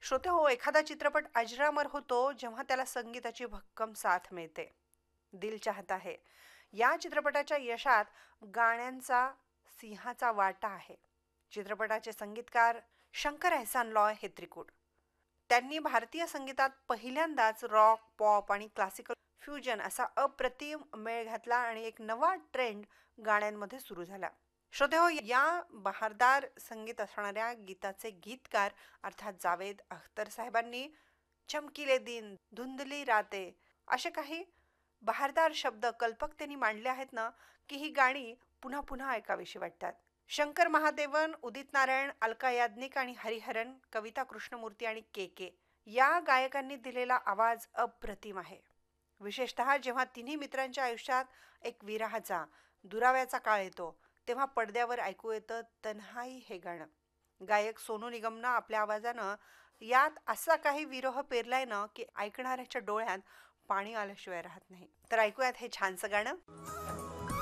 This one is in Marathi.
श्रोते हो, एखादा चित्रपट अजरामर होतो जेव्हा त्याला संगीताची भक्कम साथ मिळते. दिल चाहता है या चित्रपटाच्या यशात गाण्यांचा सिंहाचा वाटा आहे. चित्रपटाचे संगीतकार शंकर एहसान लॉय हे त्रिकूट. त्यांनी भारतीय संगीतात पहिल्यांदाच रॉक, पॉप आणि क्लासिकल फ्युजन असा अप्रतिम मेळ घातला आणि एक नवा ट्रेंड गाण्यांमध्ये सुरू झाला. श्रोतेहो, या बहारदार संगीत असणाऱ्या गीताचे गीतकार अर्थात जावेद अख्तर साहेबांनी चमकीले दिन, धुंदली राते असे काही बहारदार शब्द कल्पकतेने मांडले आहेत ना, की ही गाणी पुन्हा पुन्हा ऐकावीशी वाटतात. शंकर महादेवन, उदित नारायण, अलका याज्ञिक आणि हरिहरन, कविता कृष्णमूर्ती आणि के के या गायकांनी दिलेला आवाज अप्रतिम आहे. विशेषतः जेव्हा तिन्ही मित्रांच्या आयुष्यात एक विरहाचा, दुराव्याचा काळ येतो, तेव्हा पडद्यावर ऐकू येतं तन्हाई हे गाणं. गायक सोनू निगमनं आपल्या आवाजानं यात असा काही विरह पेरलाय ना, की ऐकणाऱ्याच्या डोळ्यात पाणी आल्याशिवाय राहत नाही. तर ऐकूयात हे छानसं गाणं.